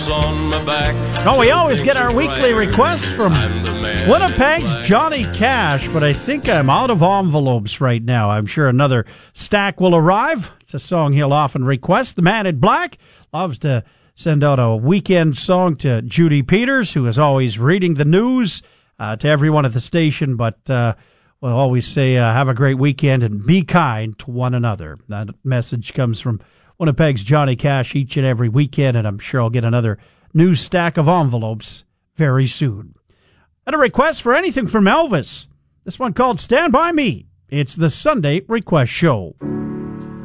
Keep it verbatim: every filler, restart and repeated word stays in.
On my back. No, we always get our weekly requests from Winnipeg's Johnny Cash, but I think I'm out of envelopes right now. I'm sure another stack will arrive. It's a song he'll often request. The Man in Black loves to send out a weekend song to Judy Peters, who is always reading the news uh, to everyone at the station, but uh, we'll always say uh, have a great weekend and be kind to one another. That message comes from Winnipeg's Johnny Cash each and every weekend, and I'm sure I'll get another new stack of envelopes very soon. And a request for anything from Elvis. This one called Stand By Me. It's the Sunday Request Show.